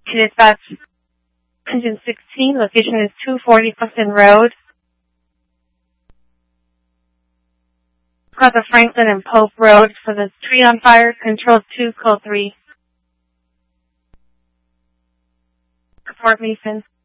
Dispatch Engine 16, location is 240 Preston Road. Got the Franklin and Pope Road for the tree on fire. Control 2, call 3. Report Mason.